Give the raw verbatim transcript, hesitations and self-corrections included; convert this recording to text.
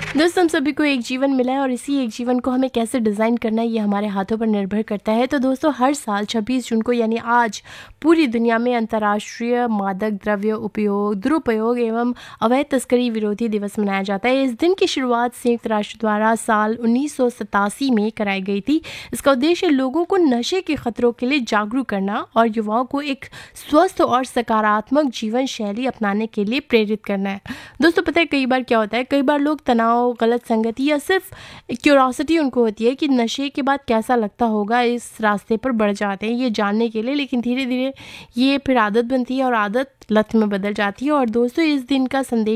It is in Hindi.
दोस्तों, हम सभी को एक जीवन मिला है और इसी एक जीवन को हमें कैसे डिज़ाइन करना है ये हमारे हाथों पर निर्भर करता है। तो दोस्तों, हर साल छब्बीस जून को यानी आज पूरी दुनिया में अंतर्राष्ट्रीय मादक द्रव्य उपयोग, दुरुपयोग एवं अवैध तस्करी विरोधी दिवस मनाया जाता है। इस दिन की शुरुआत संयुक्त राष्ट्र द्वारा साल उन्नीस सौ सतासी में कराई गई थी। इसका उद्देश्य लोगों को नशे के खतरों के लिए जागरूक करना और युवाओं को एक स्वस्थ और सकारात्मक जीवन शैली अपनाने के लिए प्रेरित करना है। दोस्तों, पता है कई बार क्या होता है, कई बार लोग तनाव, गलत संगति या सिर्फ क्यूरोसिटी उनको होती है कि नशे के बाद कैसा लगता होगा, इस रास्ते पर बढ़ जाते हैं ये जानने के लिए। लेकिन धीरे धीरे ये फिर आदत बनती है और आदत लत में बदल जाती है। और दोस्तों, इस दिन का संदेश